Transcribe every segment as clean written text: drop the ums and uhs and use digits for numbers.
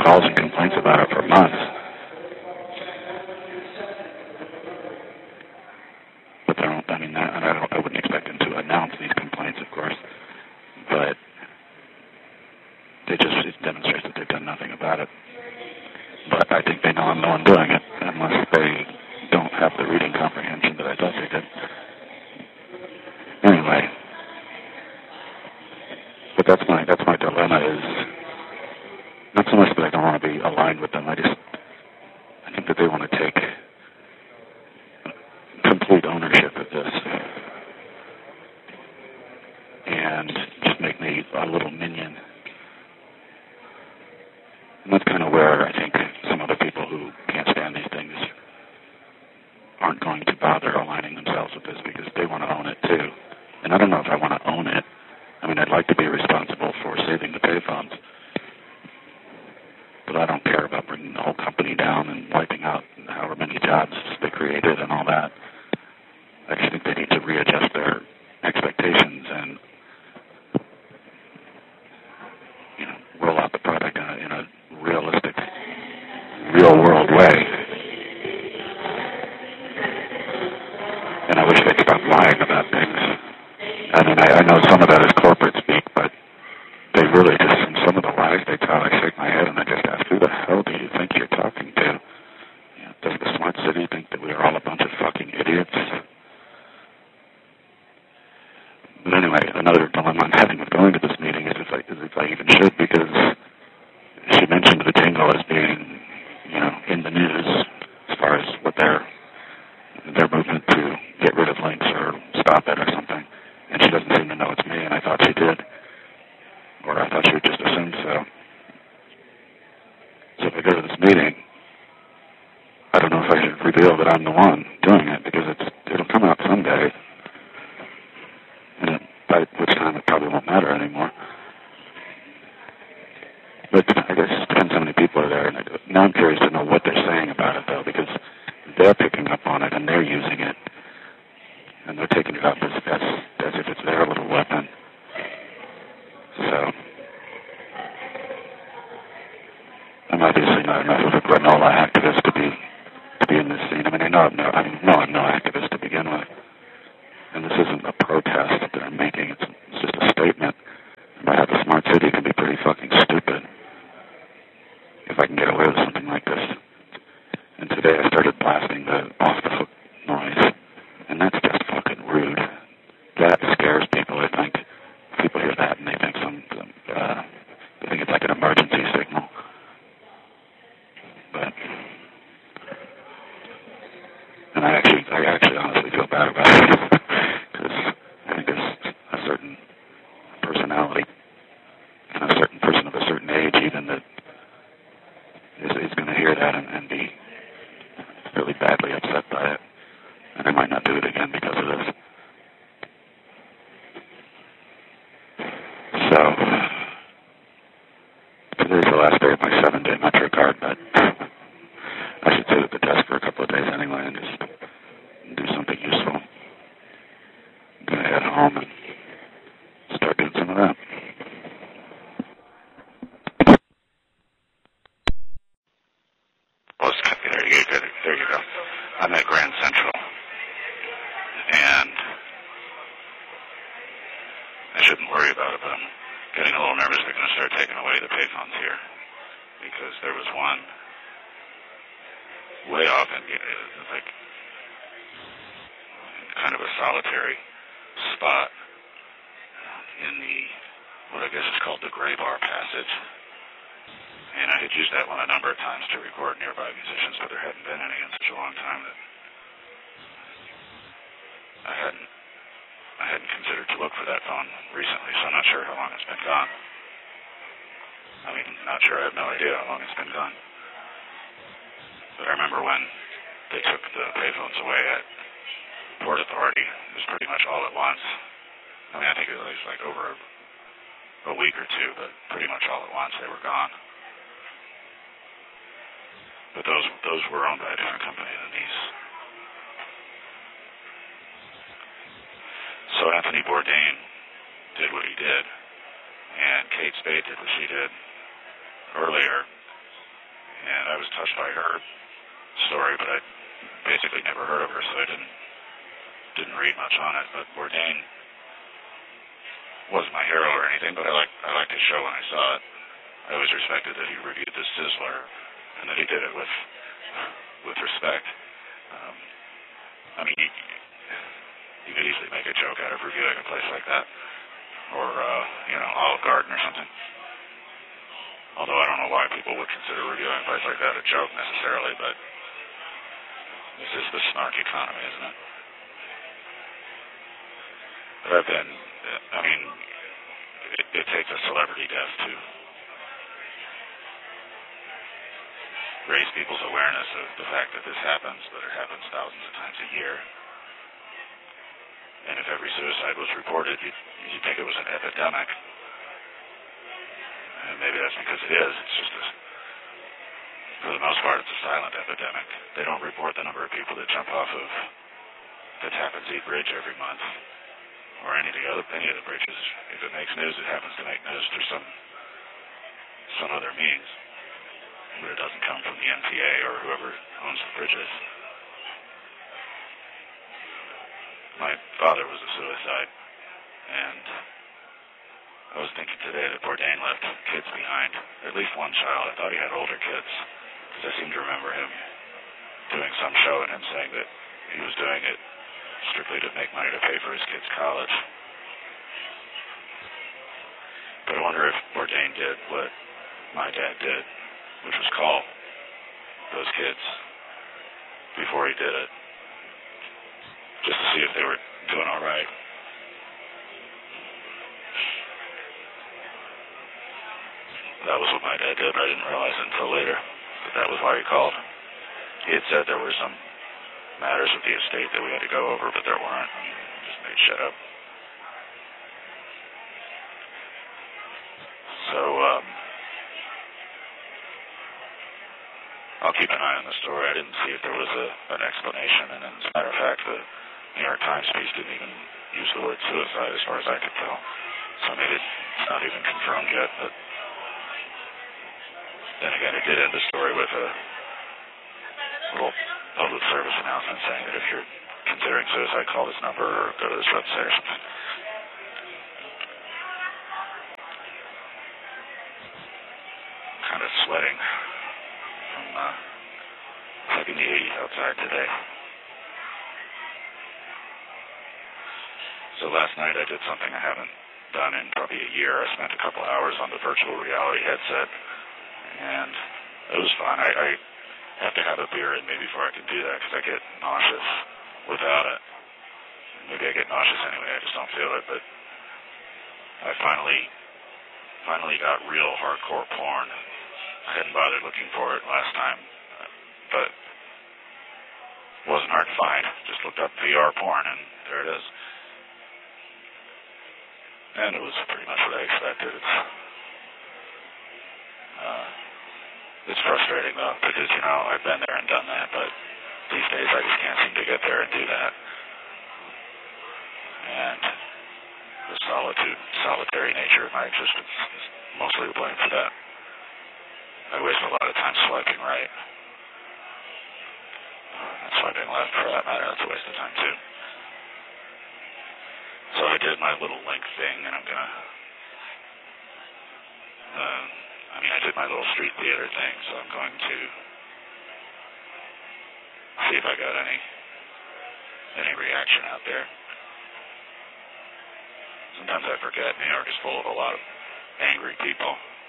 calls and complaints about it for months. But they don't, I wouldn't expect them to announce these complaints, of course. But it demonstrates that they've done nothing about it. But I think they know I'm the one doing it, unless they don't have the reading comprehension that I thought they did. Anyway, but that's my dilemma is not so much that I don't want to be aligned with them. I think that they want to take complete ownership of this and just make me a little minion. And that's kind of where I think some other people who can't stand these things aren't going to bother aligning themselves with this because they want to own it too. And I don't know if I want to own it. I mean, I'd like to be responsible for saving the payphones, but I don't care about bringing the whole company down and wiping out however many jobs they created and all that. I just think they need to readjust their expectations and, roll out the product in a realistic, real-world way. And I wish they'd stop lying about things. I mean, I know some of that is corporate speak, but they really just, some of the lies they tell, I shake my head and I just ask, who the hell do you think you're talking to? Does the smart city think that we are all a bunch of fucking idiots? But anyway, another dilemma I'm having with going to this meeting is if I even should, because she mentioned the tingle as being, in the news as far as what their movement to get rid of links or stop it or something. And she doesn't seem to know it's me, and I thought she did. Or I thought she would just assume so. So if I go to this meeting, I don't know if I should reveal that I'm the one doing it, because it'll come out someday. And by which time it probably won't matter anymore. But I guess it depends how many people are there. And now I'm curious to know what they're saying about it, though, because they're picking up on it and they're using it. And they're taking it up as if it's their little weapon. So I'm obviously not enough of a granola activist to be in this scene. I mean, I know I'm no activist to begin with. And this isn't a protest that I'm making. It's just a statement about how the smart city can be pretty fucking stupid if I can get away with something like this. And today I started blasting the off-the-hook noise, and that's just fucking rude. That scares people, I think. People hear that and they think they think it's like an emergency signal. But, and I actually honestly feel bad about it. Because I think there's a certain personality and a certain person of a certain age even that is going to hear that and be really badly upset by it. And I might not do it again because of this. So, today's the last day of my 7-day MetroCard, but I should sit at the desk for a couple of days anyway and just do something useful. I'm going to head home and start doing some of that. Well, there you go. I'm at Grand Central, and I shouldn't worry about it, but I'm getting a little nervous they're going to start taking away the payphones here, because there was one way off in like kind of a solitary spot in what I guess is called the Gray Bar Passage. And I had used that one a number of times to record nearby musicians, but there hadn't been any in such a long time that I hadn't considered to look for that phone recently, so I'm not sure how long it's been gone. I mean, not sure, I have no idea how long it's been gone. But I remember when they took the payphones away at Port Authority, it was pretty much all at once. I mean, I think it was like over a week or two, but pretty much all at once they were gone. But those were owned by a different company than these. So Anthony Bourdain did what he did, and Kate Spade did what she did earlier, touched by her story, but I basically never heard of her, so I didn't read much on it. But Bourdain wasn't my hero or anything, but I liked his show when I saw it. I always respected that he reviewed The Sizzler, and that he did it with respect. I mean, you could easily make a joke out of reviewing a place like that, or Olive Garden or something. Although I don't know why people would consider reviewing a place like that a joke necessarily, but this is the snark economy, isn't it? But it takes a celebrity death to raise people's awareness of the fact that this happens, but it happens thousands of times a year. And if every suicide was reported, you'd think it was an epidemic. And maybe that's because it is. It's just for the most part, it's a silent epidemic. They don't report the number of people that jump off of the Tappan Zee Bridge every month, or any of the bridges. If it makes news, it happens to make news through some other means, but it doesn't come from the MTA or whoever owns the bridges. My father was a suicide, and I was thinking today that Bourdain left kids behind, at least one child. I thought he had older kids, because I seem to remember him doing some show and him saying that he was doing it strictly to make money to pay for his kids' college. But I wonder if Bourdain did what my dad did, which was call those kids before he did it, just to see if they were doing all right. That was what my dad did, but I didn't realize it until later that was why he called. He had said there were some matters with the estate that we had to go over, but there weren't. He just made shit up. So, I'll keep an eye on the story. I didn't see if there was an explanation, and as a matter of fact, the New York Times piece didn't even use the word suicide as far as I could tell. So maybe it's not even confirmed yet, but then again, it did end the story with a little public service announcement saying that if you're considering suicide, call this number or go to this website or something. Kind of sweating from like in the 80s outside today. So last night I did something I haven't done in probably a year. I spent a couple hours on the virtual reality headset, and it was fun. I have to have a beer in me before I can do that, because I get nauseous without it. Maybe I get nauseous anyway, I just don't feel it, but I finally got real hardcore porn. I hadn't bothered looking for it last time, but it wasn't hard to find. Just looked up VR porn, and there it is. And it was pretty much what I expected. It's frustrating, though, because, I've been there and done that, but these days I just can't seem to get there and do that. And the solitary nature of my existence is mostly to blame for that. I waste a lot of time swiping right. And swiping left, for that matter, that's a waste of time, too. So I did my little link thing, and I'm going to... I did my little street theater thing, so I'm going to see if I got any reaction out there. Sometimes I forget New York is full of a lot of angry people.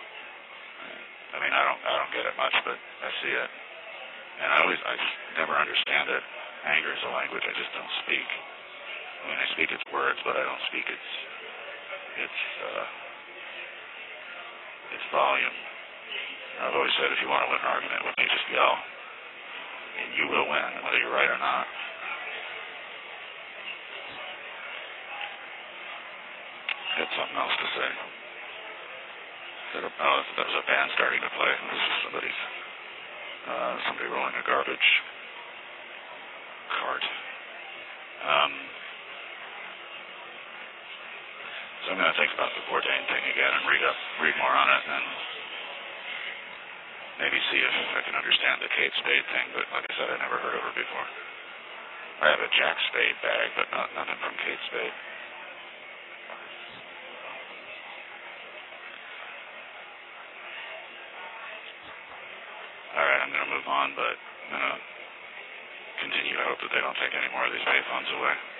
I don't get it much, but I see it. And I just never understand it. Anger is a language I just don't speak. I speak its words, but I don't speak its volume. I've always said, if you want to win an argument with me, just yell. And you will win, whether you're right or not. I had something else to say. There was a band starting to play. This is somebody rolling a garbage cart. So I'm going to think about the Bourdain thing again and read more on it, and maybe see if I can understand the Kate Spade thing, but like I said, I never heard of her before. I have a Jack Spade bag, but nothing from Kate Spade. Alright, I'm going to move on, but I'm going to continue. I hope that they don't take any more of these payphones away.